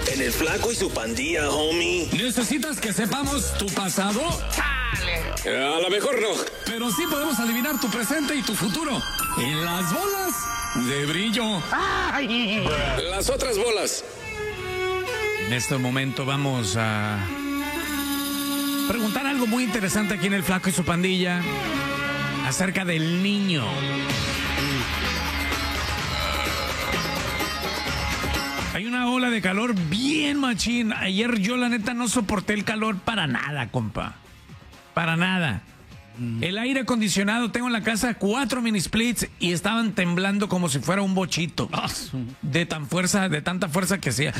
En el Flaco y su Pandilla, homie. ¿Necesitas que sepamos tu pasado? A lo mejor no. Pero sí podemos adivinar tu presente y tu futuro. En las bolas de brillo. Las otras bolas. En este momento vamos a preguntar algo muy interesante aquí en el Flaco y su Pandilla acerca del niño. Hay una ola de calor bien machín. Ayer yo la neta no soporté el calor para nada, compa. Para nada. El aire acondicionado, tengo en la casa 4 mini splits y estaban temblando como si fuera un bochito. De tanta fuerza que hacía.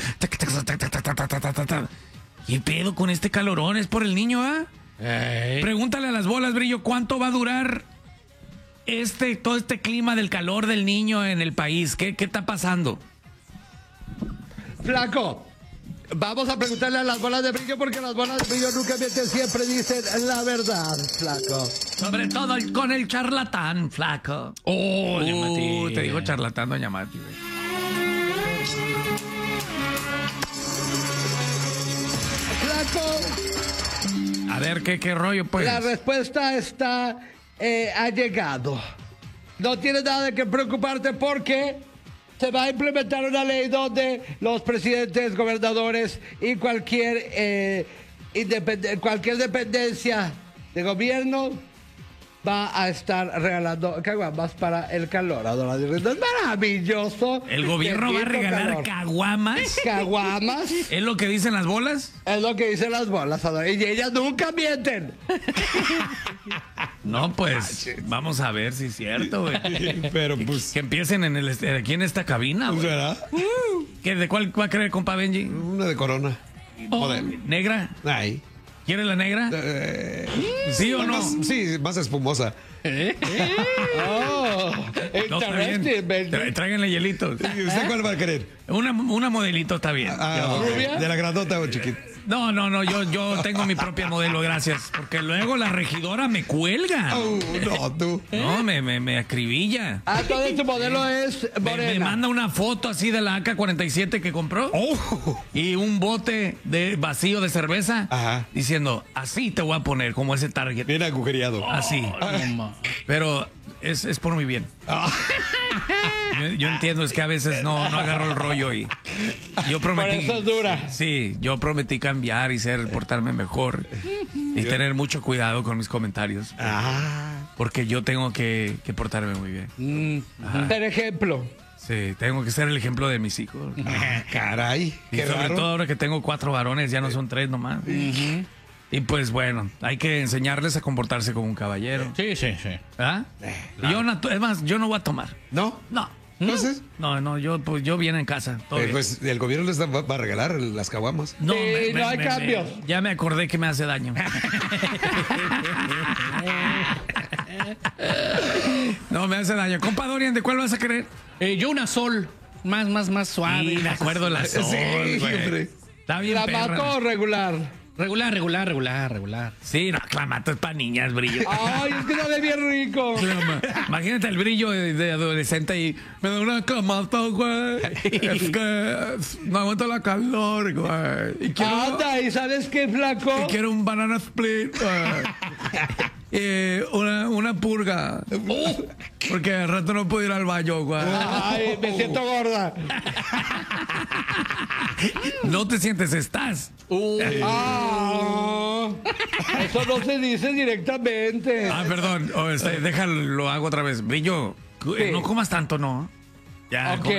¿Qué pedo con este calorón? ¿Es por el niño, ah? Pregúntale a las bolas, brillo, ¿cuánto va a durar todo este clima del calor del niño en el país? ¿Qué está pasando? Flaco, vamos a preguntarle a las bolas de brillo porque las bolas de brillo nunca mienten, siempre dicen la verdad, Flaco. Sobre todo con el charlatán, Flaco. Oh, doña Mati. Te digo charlatán, doña Mati. Flaco, A ver, ¿qué rollo, pues? la respuesta ha llegado. No tienes nada de que preocuparte porque se va a implementar una ley donde los presidentes, gobernadores y cualquier dependencia de gobierno va a estar regalando caguamas para el calor. Es maravilloso. ¿El gobierno va a Bendito regalar calor. caguamas? ¿Caguamas? ¿Es lo que dicen las bolas? Es lo que dicen las bolas, Ador. Y ellas nunca mienten. No, pues, vamos a ver si es cierto, güey. Pero pues, Que empiecen aquí en esta cabina, güey. ¿será? ¿De cuál va a querer, compa Benji? Una de Corona. Modelo. ¿Negra? Ay. ¿Quiere la negra? ¿Sí o no? Sí, más espumosa. Oh, No, está bien. interesting, Benji. Tráiganle hielitos. ¿Y usted cuál va a querer? Una modelito está bien. ¿Rubia? ¿De la grandota o chiquita? No, yo tengo mi propia modelo, gracias. Porque luego la regidora me cuelga. No, tú. No, me acribilla. Entonces tu modelo es Me morena. manda una foto así de la AK-47 que compró. Y un bote vacío de cerveza. Ajá. Diciendo, así te voy a poner, como ese Target. Bien agujereado. Así. Pero es por mi bien. Yo entiendo, es que a veces no agarro el rollo y yo prometí. Por eso es dura. Sí, yo prometí cambiar y portarme mejor y tener mucho cuidado con mis comentarios. Porque yo tengo que portarme muy bien. Ser ejemplo. Sí, tengo que ser el ejemplo de mis hijos. Caray. Y Qué sobre raro. todo ahora que tengo 4 varones, ya no son 3 nomás. Y pues bueno, hay que enseñarles a comportarse como un caballero. Sí. ¿Ah? Es más, yo no voy a tomar. ¿No? No. Entonces, No, yo bien en casa. Todo bien. pues el gobierno les va a regalar las caguamas. No, Sí, no hay cambios. Ya me acordé que me hace daño. No, me hace daño. Compa Dorian, ¿de cuál vas a querer? Yo una sol, más suave. Sí, de acuerdo la sol, Sí, güey. hombre. Está bien ¿La perra. mató regular? Regular. Sí, no, clamato es para niñas, brillo. Ay, es que sabe bien rico. Imagínate el brillo de adolescente y me da una clamato, güey. Es que no aguanto la calor, güey. Y Anda, ¿y sabes qué, Flaco? quiero un banana split, una purga. Porque al rato no puedo ir al baño, güey. Ay, me siento gorda. No te sientes, estás. Eso no se dice directamente. Perdón. Déjalo, lo hago otra vez. Brillo, Sí. no comas tanto, ¿no? Ya, Ok.